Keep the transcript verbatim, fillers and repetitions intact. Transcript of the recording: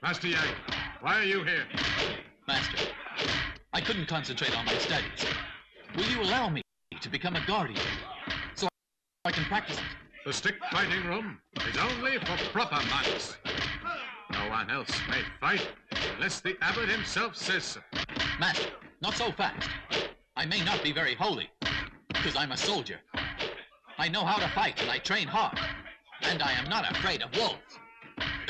Master Yang, why are you here? Master, I couldn't concentrate on my studies. Will you allow me to become a guardian so I can practice it? The stick fighting room is only for proper monks. No one else may fight unless the abbot himself says so. Master, not so fast. I may not be very holy, because I'm a soldier. I know how to fight and I train hard, and I am not afraid of wolves.